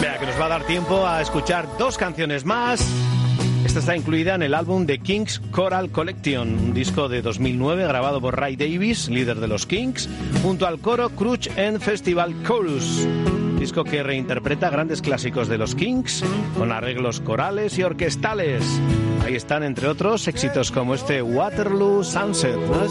Vea que nos va a dar tiempo a escuchar 2 canciones más. Esta está incluida en el álbum The Kings Choral Collection, un disco de 2009 grabado por Ray Davies, líder de los Kings, junto al coro Crouch End Festival Chorus. Disco que reinterpreta grandes clásicos de los Kings con arreglos corales y orquestales. Ahí están, entre otros, éxitos como este Waterloo Sunset.